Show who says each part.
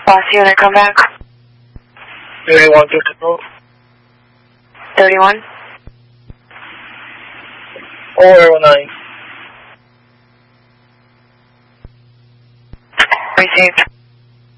Speaker 1: Last unit, come back.
Speaker 2: 31 to control.
Speaker 1: 31.
Speaker 2: OR09.
Speaker 1: Received.